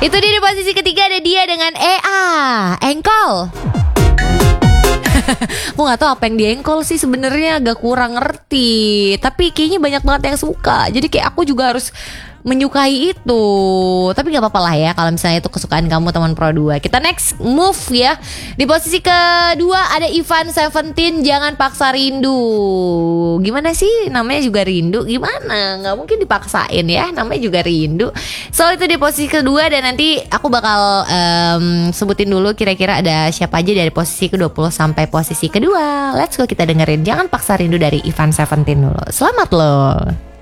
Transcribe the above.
Itu dia di posisi ketiga ada dia dengan EA, Engkol. Aku nggak tahu apa yang di Engkol sih sebenarnya, agak kurang ngerti. Tapi kayaknya banyak banget yang suka. Jadi kayak aku juga harus menyukai itu. Tapi nggak apa-apa lah ya kalau misalnya itu kesukaan kamu teman Pro 2. Kita next move ya. Di posisi kedua ada Ivan Seventeen, Jangan Paksa Rindu. Gimana sih, namanya juga rindu, gimana? Nggak mungkin dipaksain ya, namanya juga rindu. So itu di posisi kedua, dan nanti aku bakal sebutin dulu kira-kira ada siapa aja dari posisi ke-20 sampai posisi kedua. Let's go, kita dengerin Jangan Paksa Rindu dari Ivan Seventeen dulu. Selamat loh.